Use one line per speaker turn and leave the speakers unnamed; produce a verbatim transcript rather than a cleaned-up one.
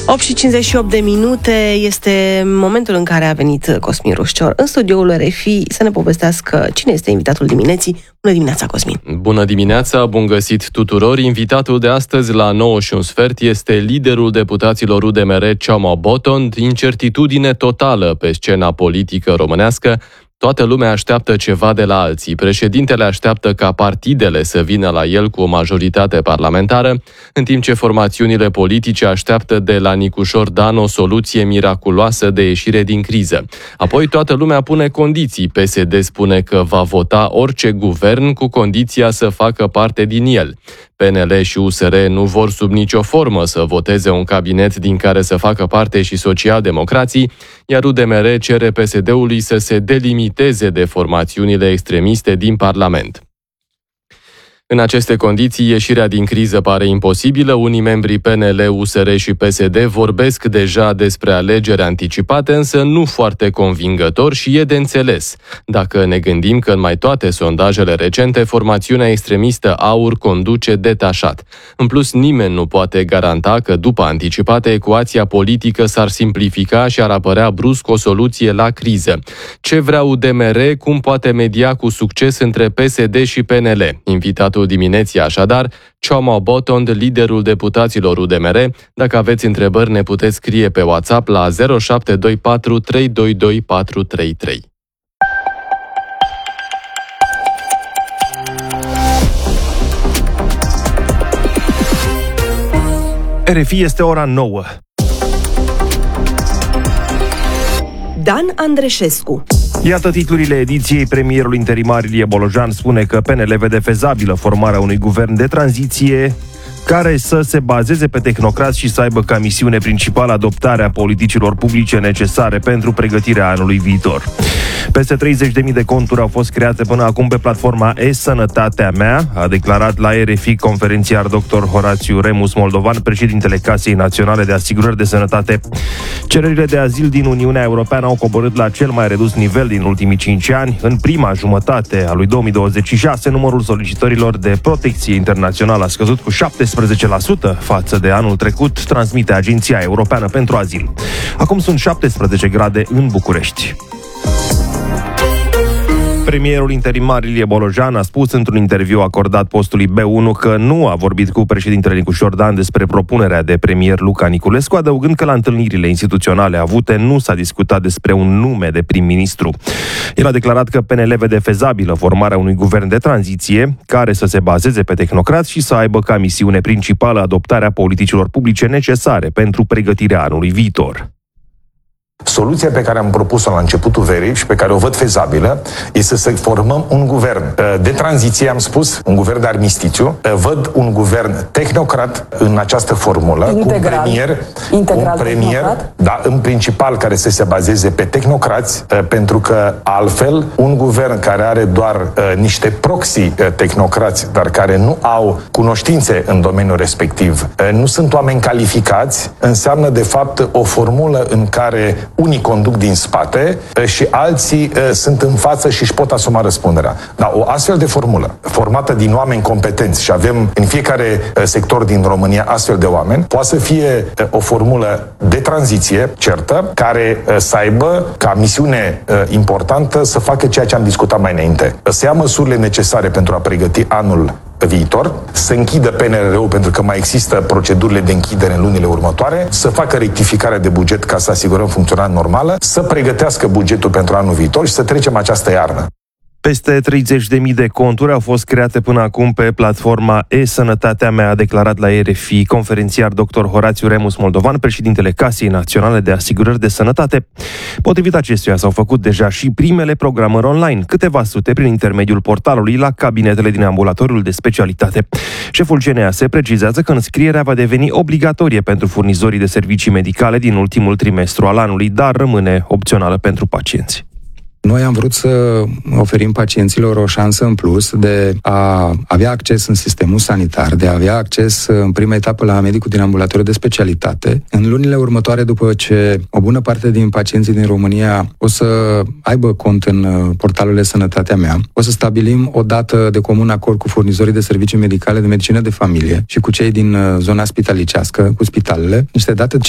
opt și cincizeci și opt de minute este momentul în care a venit Cosmin Rușcior în studioul R F I să ne povestească cine este invitatul dimineții. Bună dimineața, Cosmin!
Bună dimineața, bun găsit tuturor! Invitatul de astăzi la nouă și un sfert este liderul deputaților U D M R, Cioma Botond. Incertitudine totală pe scena politică românească. Toată lumea așteaptă ceva de la alții. Președintele așteaptă ca partidele să vină la el cu o majoritate parlamentară, în timp ce formațiunile politice așteaptă de la Nicușor Dan o soluție miraculoasă de ieșire din criză. Apoi toată lumea pune condiții. P S D spune că va vota orice guvern cu condiția să facă parte din el. P N L și U S R nu vor sub nicio formă să voteze un cabinet din care să facă parte și socialdemocrații, iar U D M R cere P S D-ului să se delimiteze de formațiunile extremiste din Parlament. În aceste condiții, ieșirea din criză pare imposibilă. Unii membri P N L, U S R și P S D vorbesc deja despre alegeri anticipate, însă nu foarte convingător și e de înțeles. Dacă ne gândim că în mai toate sondajele recente, formațiunea extremistă AUR conduce detașat. În plus, nimeni nu poate garanta că după anticipate ecuația politică s-ar simplifica și ar apărea brusc o soluție la criză. Ce vrea U D M R? Cum poate media cu succes între P S D și P N L? Invitatul dimineții, așadar, Cioma Botond, liderul deputaților U D M R. Dacă aveți întrebări, ne puteți scrie pe WhatsApp la zero șapte doi patru trei doi doi patru trei trei.
R F I este ora nouă.
Dan Andreșescu.
Iată titlurile ediției. Premierul interimar Ilie Bolojan spune că P N L vede fezabilă formarea unui guvern de tranziție care să se bazeze pe tehnocrați și să aibă ca misiune principală adoptarea politicilor publice necesare pentru pregătirea anului viitor. Peste treizeci de mii de conturi au fost create până acum pe platforma E-Sănătatea Mea, a declarat la R F I conferențiar doctor Horațiu Remus Moldovan, președintele Casei Naționale de Asigurări de Sănătate. Cererile de azil din Uniunea Europeană au coborât la cel mai redus nivel din ultimii cinci ani. În prima jumătate a lui două mii douăzeci și șase, numărul solicitărilor de protecție internațională a scăzut cu șaptesprezece la sută față de anul trecut, transmite Agenția Europeană pentru Azil. Acum sunt șaptesprezece grade în București. Premierul interimar Ilie Bolojan a spus într-un interviu acordat postului B unu că nu a vorbit cu președintele Nicușor Dan despre propunerea de premier Luca Niculescu, adăugând că la întâlnirile instituționale avute nu s-a discutat despre un nume de prim-ministru. El a declarat că P N L vede fezabilă formarea unui guvern de tranziție care să se bazeze pe tehnocrați și să aibă ca misiune principală adoptarea politicilor publice necesare pentru pregătirea anului viitor.
Soluția pe care am propus-o la începutul verii și pe care o văd fezabilă este să formăm un guvern de tranziție, am spus, un guvern de armistițiu. Văd un guvern tehnocrat în această formulă,
integral.
cu un premier,
Integral
un premier da, în principal care să se bazeze pe tehnocrați, pentru că altfel un guvern care are doar uh, niște proxy uh, tehnocrați, dar care nu au cunoștințe în domeniul respectiv, uh, nu sunt oameni calificați, înseamnă de fapt o formulă în care unii conduc din spate și alții sunt în față și își pot asuma răspunderea. Dar o astfel de formulă, formată din oameni competenți, și avem în fiecare sector din România astfel de oameni, poate să fie o formulă de tranziție certă, care să aibă ca misiune importantă să facă ceea ce am discutat mai înainte. Să ia măsurile necesare pentru a pregăti anul viitor, să închidă P N R R-ul pentru că mai există procedurile de închidere în lunile următoare, să facă rectificarea de buget ca să asigurăm funcționarea normală, să pregătească bugetul pentru anul viitor și să trecem această iarnă.
Peste treizeci de mii de conturi au fost create până acum pe platforma E-Sănătatea Mea, a declarat la R F I conferențiar doctor Horațiu Remus Moldovan, președintele Casei Naționale de Asigurări de Sănătate. Potrivit acestuia s-au făcut deja și primele programări online, câteva sute prin intermediul portalului la cabinetele din ambulatoriul de specialitate. Șeful C N A S precizează că înscrierea va deveni obligatorie pentru furnizorii de servicii medicale din ultimul trimestru al anului, dar rămâne opțională pentru pacienți.
Noi am vrut să oferim pacienților o șansă în plus de a avea acces în sistemul sanitar, de a avea acces în prima etapă la medicul din ambulatoriu de specialitate. În lunile următoare, după ce o bună parte din pacienții din România o să aibă cont în portalul Sănătatea Mea, o să stabilim o dată de comun acord cu furnizorii de servicii medicale de medicină de familie și cu cei din zona spitalicească, cu spitalele, niște date